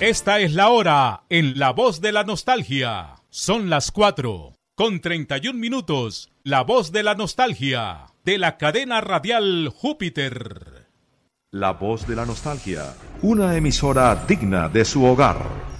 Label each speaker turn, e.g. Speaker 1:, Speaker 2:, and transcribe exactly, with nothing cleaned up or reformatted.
Speaker 1: Esta es la hora en La Voz de la Nostalgia. Son las cuatro con treinta y un minutos. La Voz de la Nostalgia de la cadena radial Júpiter.
Speaker 2: La Voz de la Nostalgia, una emisora digna de su hogar.